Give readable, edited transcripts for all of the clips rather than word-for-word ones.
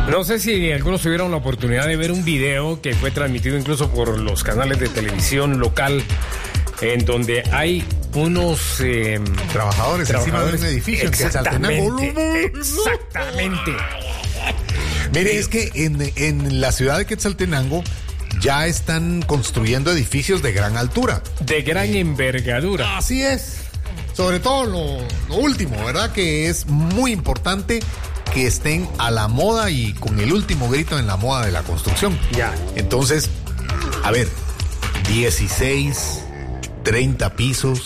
No sé si algunos tuvieron la oportunidad de ver un video que fue transmitido incluso por los canales de televisión local, en donde hay unos trabajadores encima de un edificio en Quetzaltenango. Exactamente. Mire, es que en la ciudad de Quetzaltenango ya están construyendo edificios de gran altura. De gran envergadura. Así es. Sobre todo lo último, ¿verdad? Que es muy importante que estén a la moda y con el último grito en la moda de la construcción. Ya. Entonces, a ver, 16, 30 pisos.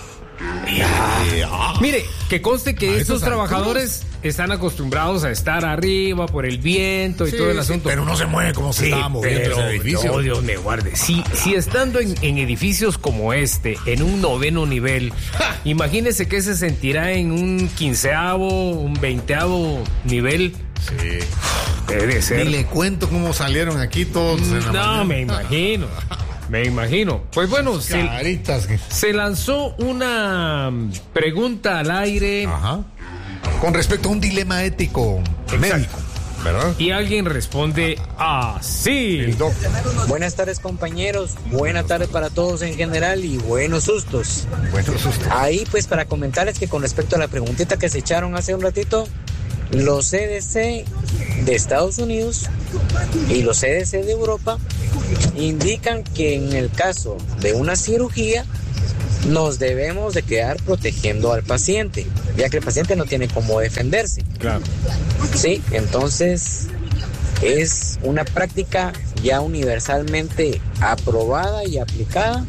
Mire, que conste que estos trabajadores están acostumbrados a estar arriba por el viento y todo el asunto. Pero no se mueve como se estaba moviendo ese edificio. No, Dios me guarde. Si estando en edificios como este, en un 9º nivel, imagínese que se sentirá en un 15º, un 20º nivel. Sí. Debe ser. Ni le cuento cómo salieron aquí todos. No, me imagino. Me imagino. Pues bueno, se lanzó una pregunta al aire. Ajá. Con respecto a un dilema ético médico, ¿verdad? Y alguien responde así. Buenas tardes, compañeros. Buenas tardes para todos en general y buenos sustos. Buenos sustos. Ahí pues para comentarles que con respecto a la preguntita que se echaron hace un ratito, los CDC de Estados Unidos y los CDC de Europa indican que en el caso de una cirugía nos debemos de quedar protegiendo al paciente, ya que el paciente no tiene cómo defenderse. Claro. Sí, entonces es una práctica ya universalmente aprobada y aplicada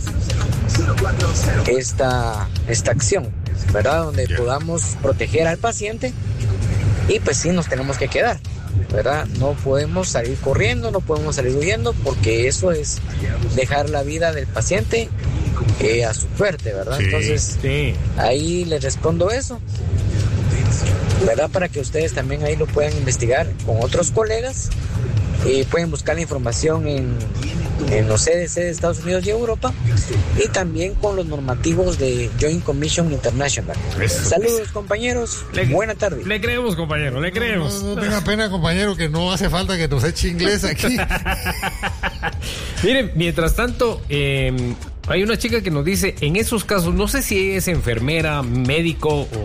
esta acción, ¿verdad? Donde podamos proteger al paciente y pues sí nos tenemos que quedar, ¿verdad? No podemos salir corriendo, no podemos salir huyendo, porque eso es dejar la vida del paciente a su suerte, ¿verdad? Sí, entonces, ahí les respondo eso, ¿verdad? Para que ustedes también ahí lo puedan investigar con otros colegas y pueden buscar la información en los CDC de Estados Unidos y Europa y también con los normativos de Joint Commission International. Saludos, compañeros. Buena tarde. Le creemos, compañero, le creemos. No tenga pena, compañero, que no hace falta que nos eche inglés aquí. Miren, mientras tanto, hay una chica que nos dice, en esos casos, no sé si es enfermera, médico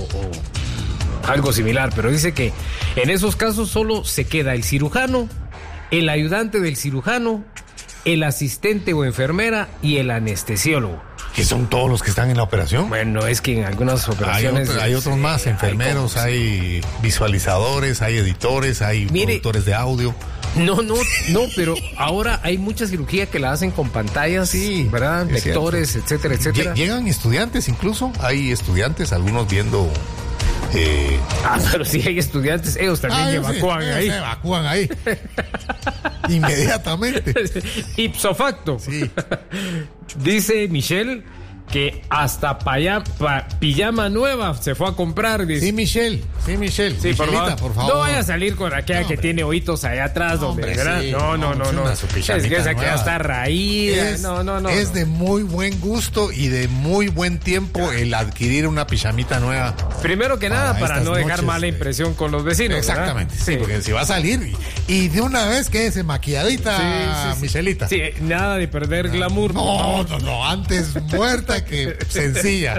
o algo similar, pero dice que en esos casos solo se queda el cirujano, el ayudante del cirujano, el asistente o enfermera y el anestesiólogo. ¿Que son todos los que están en la operación? Bueno, es que en algunas operaciones... Hay otros más, enfermeros, hay visualizadores, hay editores, hay productores de audio. No, pero ahora hay mucha cirugía que la hacen con pantallas, sí, ¿verdad? Lectores, etcétera, etcétera. Llegan estudiantes incluso, hay estudiantes, algunos viendo... pero si hay estudiantes, ellos también evacúan ahí. Se evacúan ahí. Inmediatamente. Ipso facto. Sí. Dice Michelle que hasta pijama nueva se fue a comprar. Dice. Sí, Michelle. Sí, por favor. No vaya a salir con aquella que tiene hoyitos allá atrás, donde, ¿verdad? Sí. No. Es que esa que ya está raída. No. Es de muy buen gusto y de muy buen tiempo el adquirir una pijamita nueva. Primero que nada, para no dejar mala impresión con los vecinos. Exactamente. ¿Verdad? Sí, porque si va a salir y de una vez quédese maquilladita, sí. Michelita. Sí, nada de perder glamour. No, antes muerta que sencilla.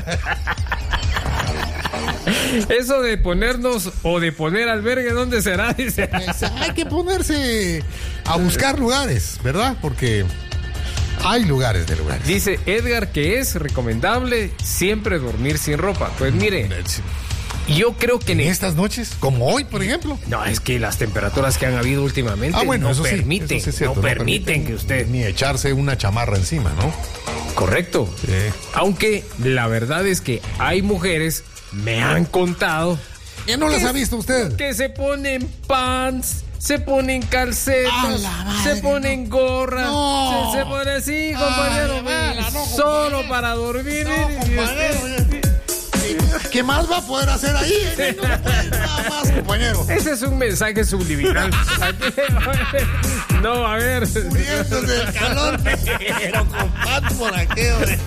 Eso de ponernos o de poner albergue, ¿dónde será? Dice. Hay que ponerse a buscar lugares, ¿verdad? Porque hay lugares de lugares. Dice Edgar que es recomendable siempre dormir sin ropa. Pues mire, yo creo que en estas noches, como hoy, por ejemplo. No, es que las temperaturas que han habido últimamente no permiten que usted... Ni echarse una chamarra encima, ¿no? Correcto. Sí. Aunque la verdad es que hay mujeres, me han contado... ¿Que no las ha visto usted? Que se ponen pants, se ponen calcetas, se ponen gorras, se pone así, compañero. Solo para dormir. ¿Qué más va a poder hacer ahí? Nada más, compañero. Ese es un mensaje subliminal. No, a ver. Muriéndose del calor, pero con pants por aquí, hombre.